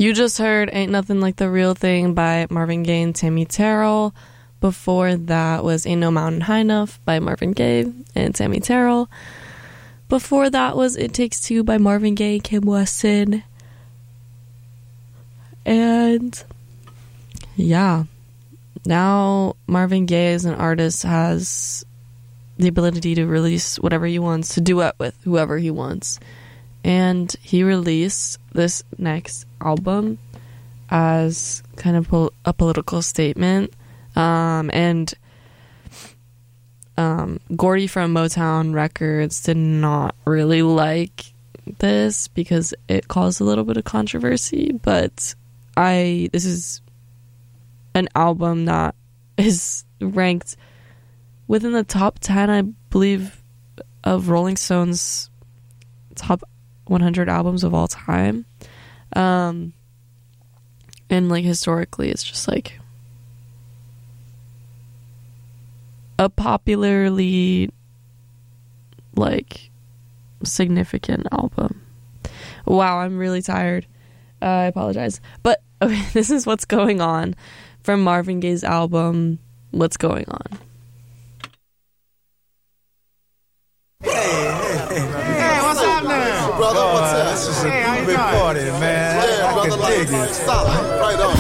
You just heard Ain't Nothing Like the Real Thing by Marvin Gaye and Tammy Terrell. Before that was Ain't No Mountain High Enough by Marvin Gaye and Tammy Terrell. Before that was It Takes Two by Marvin Gaye and Kim Weston. And yeah, now Marvin Gaye as an artist has the ability to release whatever he wants, to duet with whoever he wants. And he released this next album as kind of a political statement. And Gordy from Motown Records did not really like this because it caused a little bit of controversy, but this is an album that is ranked within the top 10, I believe, of Rolling Stone's top 100 albums of all time. And like historically, it's just like a popularly like significant album. Wow, I'm really tired. I apologize. But okay, this is What's Going On from Marvin Gaye's album What's Going On. Hey, what's up now? Brother, what's up? This is a big party, man. Yeah, brother, I can dig it. solid. Right on.